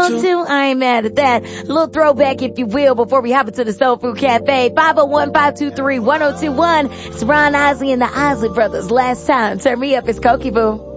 102, I ain't mad at that. A little throwback, if you will, before we hop into the Soul Food Cafe. 501-523-1021. It's Ron Isley and the Isley Brothers. Last time. Turn me up. It's Cokie Boo.